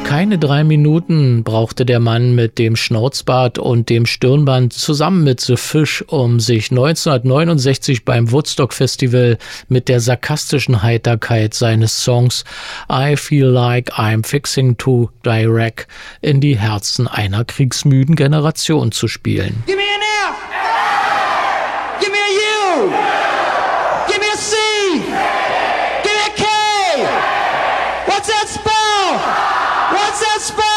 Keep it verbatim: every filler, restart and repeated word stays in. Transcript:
Keine drei Minuten brauchte der Mann mit dem Schnauzbart und dem Stirnband zusammen mit The Fish, um sich neunzehnhundertneunundsechzig beim Woodstock Festival mit der sarkastischen Heiterkeit seines Songs I Feel Like I'm Fixing to Die Wreck in die Herzen einer kriegsmüden Generation zu spielen. Give me an F! Give me a U! Give me a C! Give me a K! What's that spell? What's that spell?